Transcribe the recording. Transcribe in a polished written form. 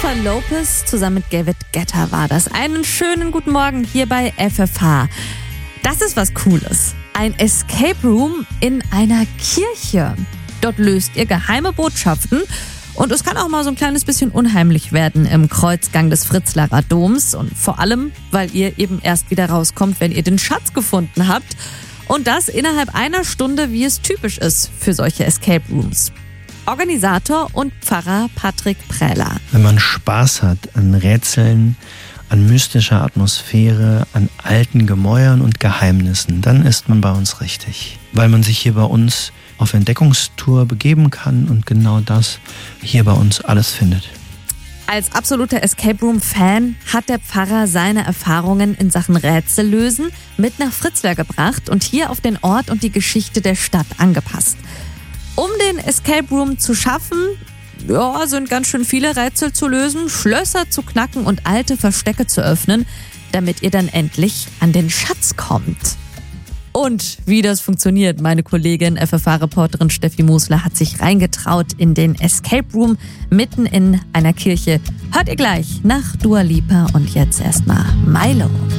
Jennifer Lopez zusammen mit David Guetta war das. Einen schönen guten Morgen hier bei FFH. Das ist was Cooles. Ein Escape Room in einer Kirche. Dort löst ihr geheime Botschaften und es kann auch mal so ein kleines bisschen unheimlich werden im Kreuzgang des Fritzlarer Doms. Und vor allem, weil ihr eben erst wieder rauskommt, wenn ihr den Schatz gefunden habt. Und das innerhalb einer Stunde, wie es typisch ist für solche Escape Rooms. Organisator und Pfarrer Patrick Prähler. Wenn man Spaß hat an Rätseln, an mystischer Atmosphäre, an alten Gemäuern und Geheimnissen, dann ist man bei uns richtig. Weil man sich hier bei uns auf Entdeckungstour begeben kann und genau das hier bei uns alles findet. Als absoluter Escape Room-Fan hat der Pfarrer seine Erfahrungen in Sachen Rätsellösen mit nach Fritzlar gebracht und hier auf den Ort und die Geschichte der Stadt angepasst. Um den Escape Room zu schaffen, sind ganz schön viele Rätsel zu lösen, Schlösser zu knacken und alte Verstecke zu öffnen, damit ihr dann endlich an den Schatz kommt. Und wie das funktioniert, meine Kollegin, FFH-Reporterin Steffi Musler, hat sich reingetraut in den Escape Room mitten in einer Kirche. Hört ihr gleich nach Dua Lipa und jetzt erstmal Milo.